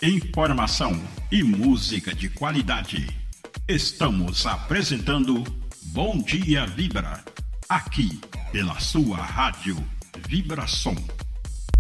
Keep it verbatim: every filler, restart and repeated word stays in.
Informação e música de qualidade. Estamos apresentando Bom Dia Vibra, aqui pela sua rádio Vibração.